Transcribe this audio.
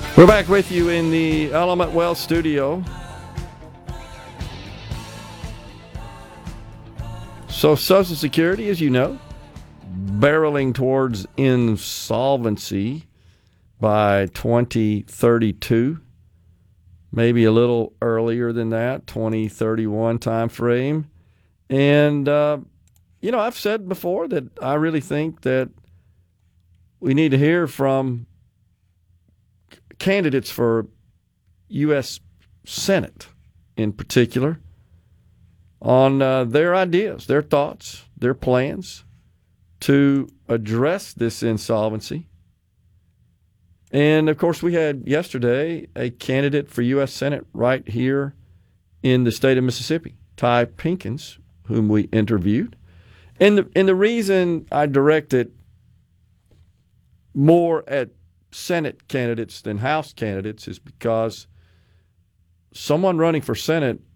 We're back with you in the Element Wealth studio. So Social Security, as you know, barreling towards insolvency by 2032, maybe a little earlier than that, 2031 timeframe. And, I've said before that I really think that we need to hear from candidates for U.S. Senate in particular on their ideas, their thoughts, their plans to address this insolvency. And, of course, we had yesterday a candidate for U.S. Senate right here in the state of Mississippi, Ty Pinkins, whom we interviewed. And the reason I directed more at Senate candidates than House candidates is because someone running for Senate